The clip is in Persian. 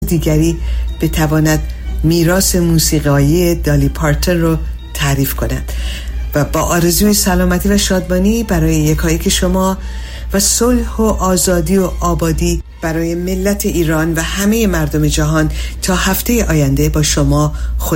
دیگری بتواند میراث موسیقایی دالی پارتون رو تعریف کند. و با آرزوی سلامتی و شادمانی برای یکایک شما و صلح و آزادی و آبادی برای ملت ایران و همه مردم جهان تا هفته آینده با شما.